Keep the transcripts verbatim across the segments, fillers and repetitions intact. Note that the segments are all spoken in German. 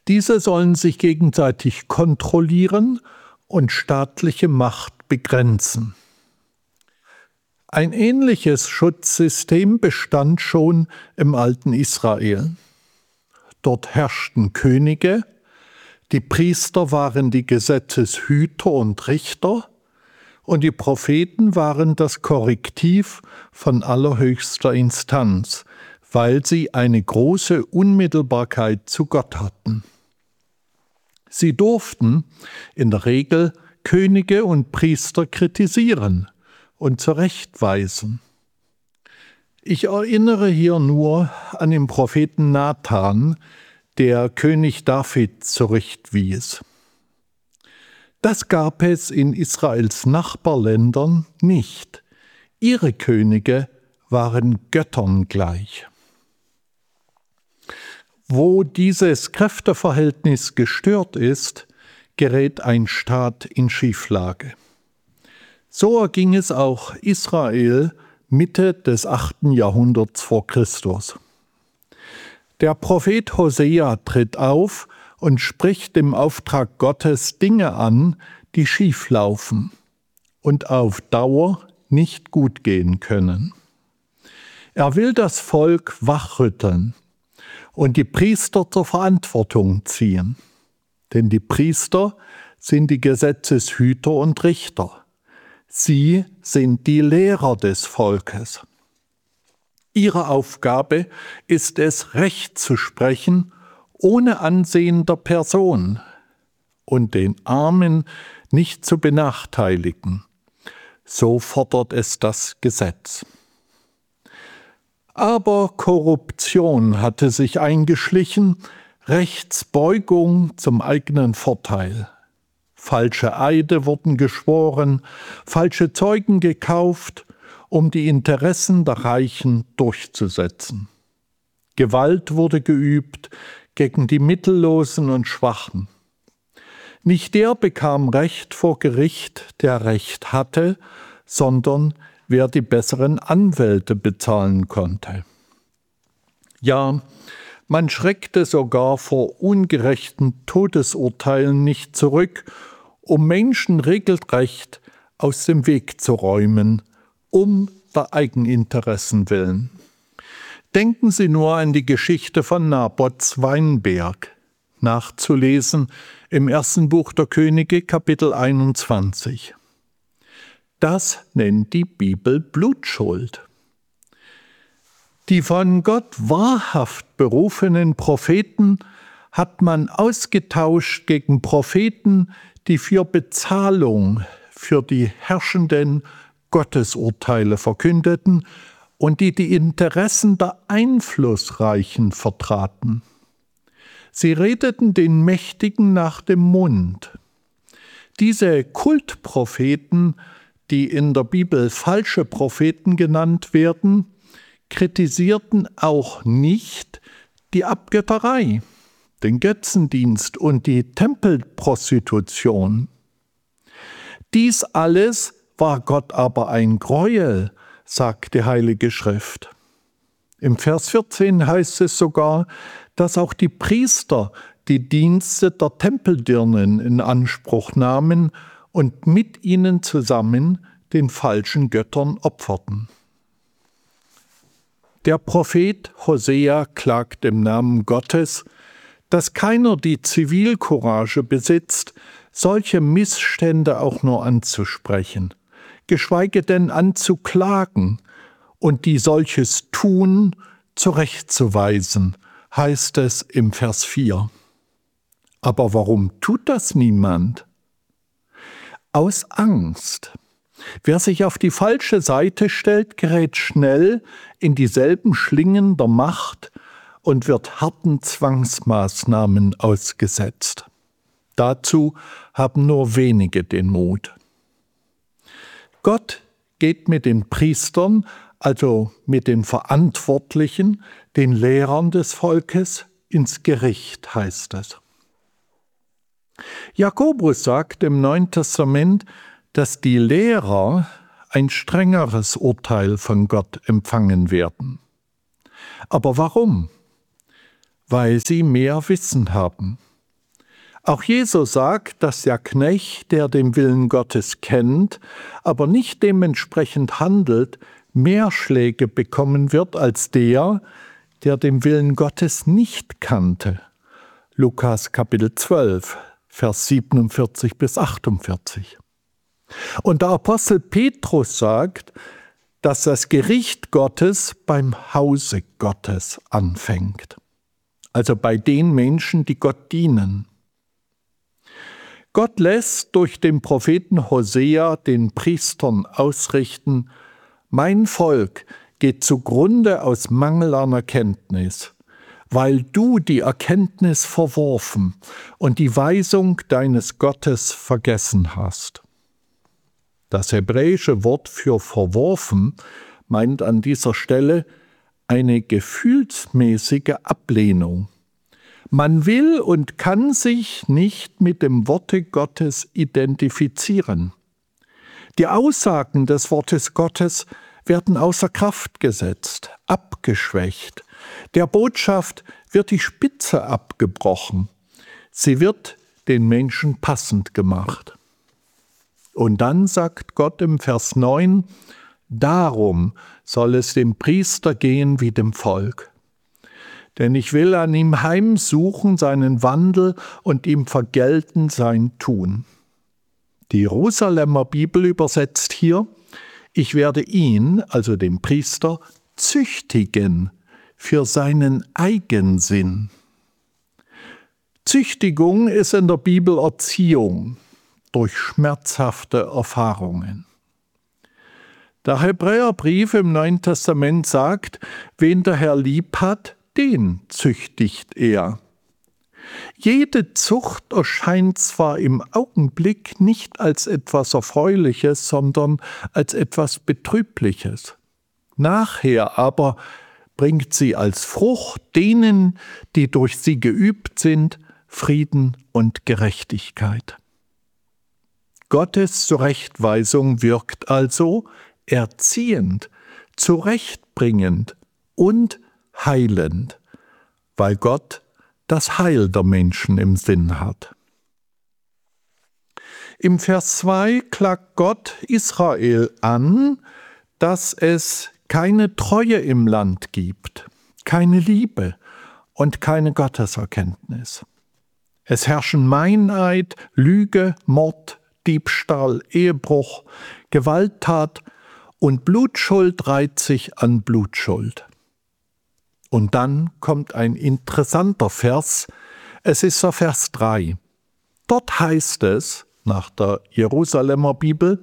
Diese sollen sich gegenseitig kontrollieren und staatliche Macht begrenzen. Ein ähnliches Schutzsystem bestand schon im alten Israel. Dort herrschten Könige, die Priester waren die Gesetzeshüter und Richter und die Propheten waren das Korrektiv von allerhöchster Instanz, weil sie eine große Unmittelbarkeit zu Gott hatten. Sie durften in der Regel Könige und Priester kritisieren und zurechtweisen. Ich erinnere hier nur an den Propheten Nathan, der König David zurechtwies. Das gab es in Israels Nachbarländern nicht. Ihre Könige waren Göttern gleich. Wo dieses Kräfteverhältnis gestört ist, gerät ein Staat in Schieflage. So erging es auch Israel Mitte des achten Jahrhunderts vor Christus. Der Prophet Hosea tritt auf und spricht im Auftrag Gottes Dinge an, die schieflaufen und auf Dauer nicht gut gehen können. Er will das Volk wachrütteln und die Priester zur Verantwortung ziehen. Denn die Priester sind die Gesetzeshüter und Richter. Sie sind die Lehrer des Volkes. Ihre Aufgabe ist es, Recht zu sprechen, ohne Ansehen der Person und den Armen nicht zu benachteiligen. So fordert es das Gesetz. Aber Korruption hatte sich eingeschlichen, Rechtsbeugung zum eigenen Vorteil. Falsche Eide wurden geschworen, falsche Zeugen gekauft, um die Interessen der Reichen durchzusetzen. Gewalt wurde geübt gegen die Mittellosen und Schwachen. Nicht der bekam Recht vor Gericht, der Recht hatte, sondern wer die besseren Anwälte bezahlen konnte. Ja, man schreckte sogar vor ungerechten Todesurteilen nicht zurück, um Menschen regelrecht aus dem Weg zu räumen, um der Eigeninteressen willen. Denken Sie nur an die Geschichte von Nabots Weinberg, nachzulesen im ersten Buch der Könige, Kapitel einundzwanzig. Das nennt die Bibel Blutschuld. Die von Gott wahrhaft berufenen Propheten hat man ausgetauscht gegen Propheten, die für Bezahlung für die herrschenden Gottesurteile verkündeten und die die Interessen der Einflussreichen vertraten. Sie redeten den Mächtigen nach dem Mund. Diese Kultpropheten, die in der Bibel falsche Propheten genannt werden, kritisierten auch nicht die Abgötterei, den Götzendienst und die Tempelprostitution. Dies alles war Gott aber ein Gräuel, sagt die Heilige Schrift. Im Vers vierzehn heißt es sogar, dass auch die Priester die Dienste der Tempeldirnen in Anspruch nahmen und mit ihnen zusammen den falschen Göttern opferten. Der Prophet Hosea klagt im Namen Gottes, dass keiner die Zivilcourage besitzt, solche Missstände auch nur anzusprechen, geschweige denn anzuklagen und die solches tun, zurechtzuweisen, heißt es im Vers vier. Aber warum tut das niemand? Aus Angst. Wer sich auf die falsche Seite stellt, gerät schnell in dieselben Schlingen der Macht und wird harten Zwangsmaßnahmen ausgesetzt. Dazu haben nur wenige den Mut. Gott geht mit den Priestern, also mit den Verantwortlichen, den Lehrern des Volkes, ins Gericht, heißt es. Jakobus sagt im Neuen Testament, dass die Lehrer ein strengeres Urteil von Gott empfangen werden. Aber warum? Weil sie mehr Wissen haben. Auch Jesus sagt, dass der Knecht, der den Willen Gottes kennt, aber nicht dementsprechend handelt, mehr Schläge bekommen wird als der, der den Willen Gottes nicht kannte. Lukas Kapitel zwölf, Vers siebenundvierzig bis achtundvierzig. Und der Apostel Petrus sagt, dass das Gericht Gottes beim Hause Gottes anfängt. Also bei den Menschen, die Gott dienen. Gott lässt durch den Propheten Hosea den Priestern ausrichten: Mein Volk geht zugrunde aus Mangel an Erkenntnis, weil du die Erkenntnis verworfen und die Weisung deines Gottes vergessen hast. Das hebräische Wort für verworfen meint an dieser Stelle eine gefühlsmäßige Ablehnung. Man will und kann sich nicht mit dem Worte Gottes identifizieren. Die Aussagen des Wortes Gottes werden außer Kraft gesetzt, abgeschwächt. Der Botschaft wird die Spitze abgebrochen. Sie wird den Menschen passend gemacht. Und dann sagt Gott im Vers neun, darum soll es dem Priester gehen wie dem Volk. Denn ich will an ihm heimsuchen seinen Wandel und ihm vergelten sein Tun. Die Jerusalemer Bibel übersetzt hier, ich werde ihn, also den Priester, züchtigen für seinen Eigensinn. Züchtigung ist in der Bibel Erziehung durch schmerzhafte Erfahrungen. Der Hebräerbrief im Neuen Testament sagt, wen der Herr lieb hat, den züchtigt er. Jede Zucht erscheint zwar im Augenblick nicht als etwas Erfreuliches, sondern als etwas Betrübliches. Nachher aber bringt sie als Frucht denen, die durch sie geübt sind, Frieden und Gerechtigkeit. Gottes Zurechtweisung wirkt also erziehend, zurechtbringend und heilend, weil Gott das Heil der Menschen im Sinn hat. Im Vers zwei klagt Gott Israel an, dass es keine Treue im Land gibt, keine Liebe und keine Gotteserkenntnis. Es herrschen Meineid, Lüge, Mord, Diebstahl, Ehebruch, Gewalttat und Blutschuld reiht sich an Blutschuld. Und dann kommt ein interessanter Vers, es ist der Vers drei. Dort heißt es, nach der Jerusalemer Bibel,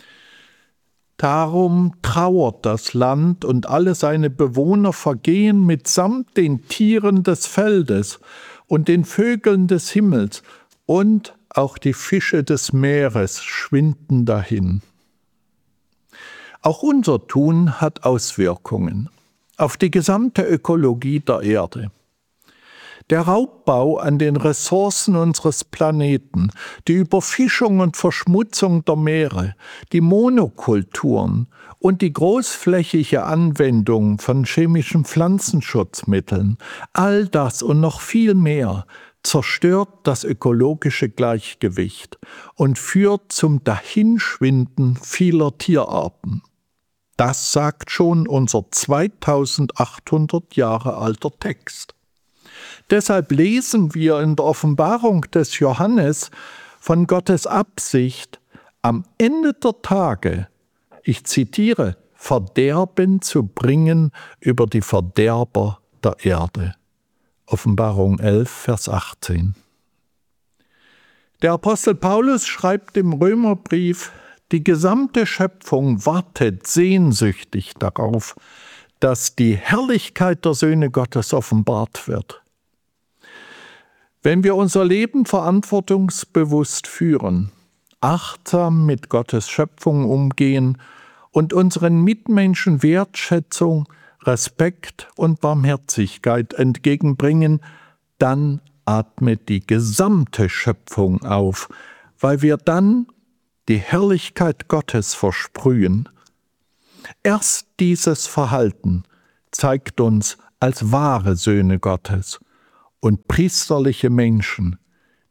darum trauert das Land und alle seine Bewohner vergehen mitsamt den Tieren des Feldes und den Vögeln des Himmels und auch die Fische des Meeres schwinden dahin. Auch unser Tun hat Auswirkungen auf die gesamte Ökologie der Erde. Der Raubbau an den Ressourcen unseres Planeten, die Überfischung und Verschmutzung der Meere, die Monokulturen und die großflächige Anwendung von chemischen Pflanzenschutzmitteln, all das und noch viel mehr zerstört das ökologische Gleichgewicht und führt zum Dahinschwinden vieler Tierarten. Das sagt schon unser zweitausendachthundert Jahre alter Text. Deshalb lesen wir in der Offenbarung des Johannes von Gottes Absicht, am Ende der Tage, ich zitiere, Verderben zu bringen über die Verderber der Erde. Offenbarung elf, Vers achtzehn. Der Apostel Paulus schreibt im Römerbrief, die gesamte Schöpfung wartet sehnsüchtig darauf, dass die Herrlichkeit der Söhne Gottes offenbart wird. Wenn wir unser Leben verantwortungsbewusst führen, achtsam mit Gottes Schöpfung umgehen und unseren Mitmenschen Wertschätzung, Respekt und Barmherzigkeit entgegenbringen, dann atmet die gesamte Schöpfung auf, weil wir dann die Herrlichkeit Gottes versprühen. Erst dieses Verhalten zeigt uns als wahre Söhne Gottes und priesterliche Menschen,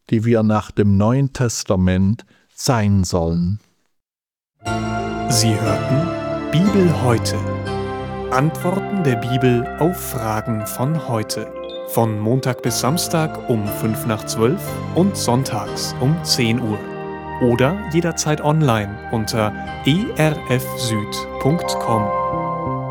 die wir nach dem Neuen Testament sein sollen. Sie hörten Bibel heute. Antworten der Bibel auf Fragen von heute. Von Montag bis Samstag um fünf nach zwölf und sonntags um zehn Uhr. Oder jederzeit online unter e r f süd punkt com.